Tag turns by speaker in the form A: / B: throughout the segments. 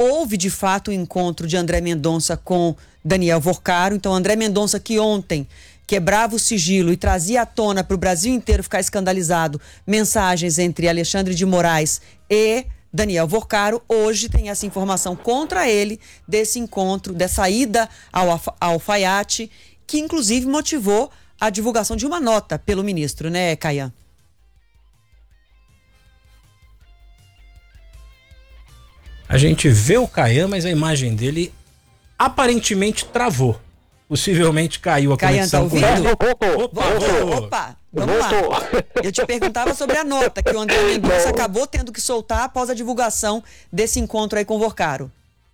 A: houve de fato o encontro de André Mendonça com Daniel Vorcaro. Então, André Mendonça, que ontem quebrava o sigilo e trazia à tona para o Brasil inteiro ficar escandalizado mensagens entre Alexandre de Moraes e Daniel Vorcaro, hoje tem essa informação contra ele desse encontro, dessa ida ao alfaiate, que inclusive motivou a divulgação de uma nota pelo ministro, né, Caian?
B: A gente vê o Caian, mas a imagem dele aparentemente travou. Possivelmente caiu a conexão com ele.
A: Opa, vamos lá. Eu te perguntava sobre a nota que o André Mendonça acabou tendo que soltar após a divulgação desse encontro aí com o Vorcaro.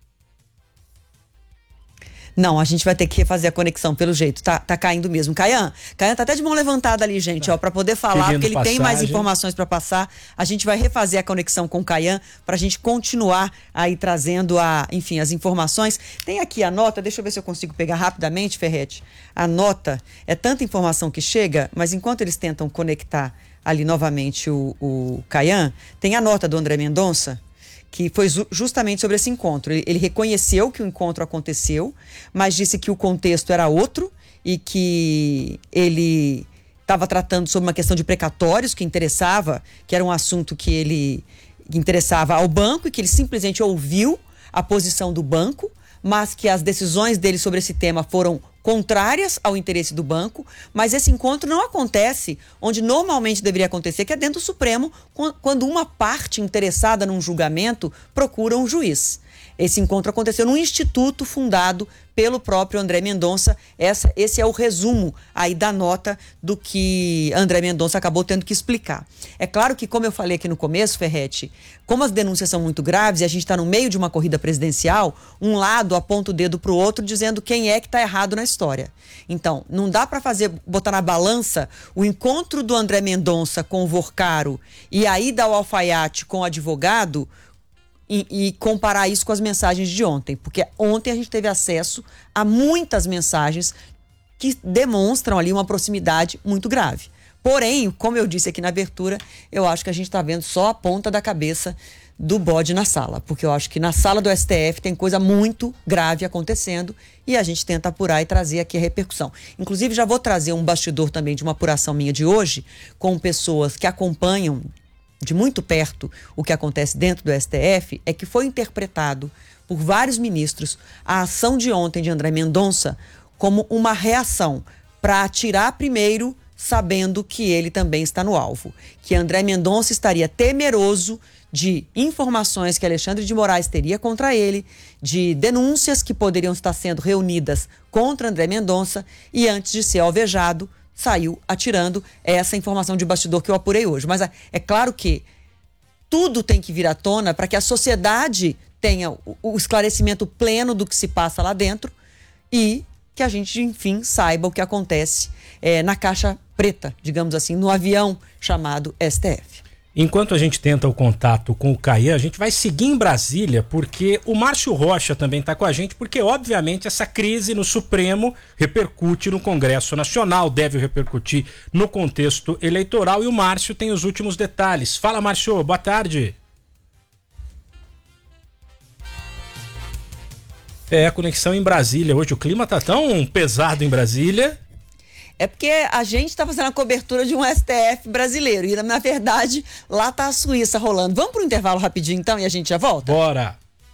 A: Não, a gente vai ter que refazer a conexão, pelo jeito. Tá caindo mesmo. Caian tá até de mão levantada ali, gente, ó, para poder falar, porque ele tem mais informações para passar. A gente vai refazer a conexão com o Caian pra gente continuar aí trazendo as informações. Tem aqui a nota, deixa eu ver se eu consigo pegar rapidamente, Ferretti. A nota, é tanta informação que chega, mas enquanto eles tentam conectar ali novamente o Caian, tem a nota do André Mendonça, que foi justamente sobre esse encontro. Ele reconheceu que o encontro aconteceu, mas disse que o contexto era outro e que ele estava tratando sobre uma questão de precatórios que era um assunto que interessava ao banco e que ele simplesmente ouviu a posição do banco, mas que as decisões dele sobre esse tema foram contrárias ao interesse do banco, mas esse encontro não acontece onde normalmente deveria acontecer, que é dentro do Supremo, quando uma parte interessada num julgamento procura um juiz. Esse encontro aconteceu num instituto fundado pelo próprio André Mendonça. Esse é o resumo aí da nota do que André Mendonça acabou tendo que explicar. É claro que, como eu falei aqui no começo, Ferretti, como as denúncias são muito graves e a gente está no meio de uma corrida presidencial, um lado aponta o dedo para o outro dizendo quem é que está errado na história. Então, não dá para botar na balança o encontro do André Mendonça com o Vorcaro e a ida ao alfaiate com o advogado e comparar isso com as mensagens de ontem, porque ontem a gente teve acesso a muitas mensagens que demonstram ali uma proximidade muito grave. Porém, como eu disse aqui na abertura, eu acho que a gente está vendo só a ponta da cabeça do bode na sala, porque eu acho que na sala do STF tem coisa muito grave acontecendo e a gente tenta apurar e trazer aqui a repercussão. Inclusive, já vou trazer um bastidor também de uma apuração minha de hoje, com pessoas que acompanham de muito perto o que acontece dentro do STF, é que foi interpretado por vários ministros a ação de ontem de André Mendonça como uma reação para atirar primeiro, sabendo que ele também está no alvo. Que André Mendonça estaria temeroso de informações que Alexandre de Moraes teria contra ele, de denúncias que poderiam estar sendo reunidas contra André Mendonça e, antes de ser alvejado, saiu atirando. Essa informação de bastidor que eu apurei hoje. Mas é claro que tudo tem que vir à tona para que a sociedade tenha o esclarecimento pleno do que se passa lá dentro e que a gente, enfim, saiba o que acontece na caixa preta, digamos assim, no avião chamado STF.
B: Enquanto a gente tenta o contato com o Caian, a gente vai seguir em Brasília, porque o Márcio Rocha também está com a gente, porque obviamente essa crise no Supremo repercute no Congresso Nacional, deve repercutir no contexto eleitoral, e o Márcio tem os últimos detalhes. Fala, Márcio, boa tarde. A conexão em Brasília hoje, o clima tá tão pesado em Brasília.
A: É porque a gente está fazendo a cobertura de um STF brasileiro e, na verdade, lá tá a Suíça rolando. Vamos para o intervalo rapidinho, então, e a gente já volta?
B: Bora!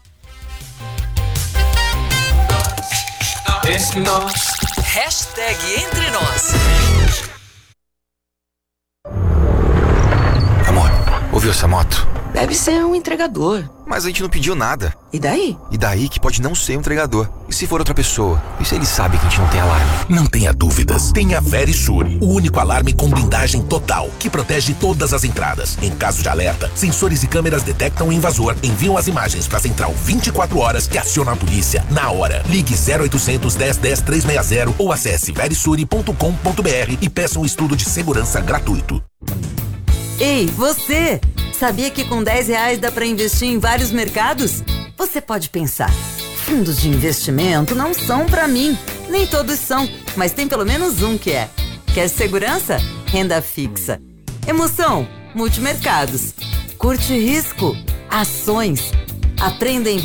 C: Hashtag Entre Nós.
D: Amor, ouviu essa moto?
E: Deve ser um entregador.
D: Mas a gente não pediu nada.
E: E daí?
D: E daí que pode não ser um entregador. E se for outra pessoa? E se ele sabe que a gente não tem alarme?
F: Não tenha dúvidas. Tenha Verisure, o único alarme com blindagem total, que protege todas as entradas. Em caso de alerta, sensores e câmeras detectam o invasor, enviam as imagens para a central 24 horas que aciona a polícia na hora. Ligue 0800 10 10 360 ou acesse verisure.com.br e peça um estudo de segurança gratuito.
G: Ei, você! Sabia que com R$10 dá para investir em vários mercados? Você pode pensar, fundos de investimento não são para mim. Nem todos são, mas tem pelo menos um que é. Quer segurança? Renda fixa. Emoção? Multimercados. Curte risco? Ações. Aprenda a